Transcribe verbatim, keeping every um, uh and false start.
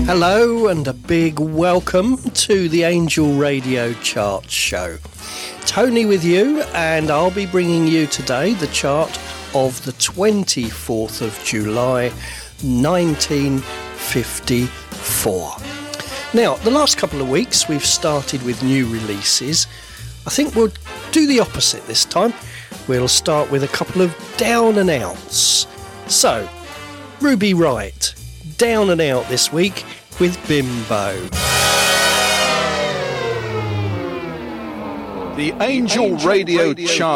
Hello and a big welcome to the Angel Radio Chart Show. Tony with you, and I'll be bringing you today the chart of the twenty-fourth of July nineteen fifty-four. Now, the last couple of weeks we've started with new releases. I think we'll do the opposite this time. We'll start with a couple of down and outs. So, Ruby Wright, down and out this week with Bimbo. The Angel, Angel Radio, Radio Chart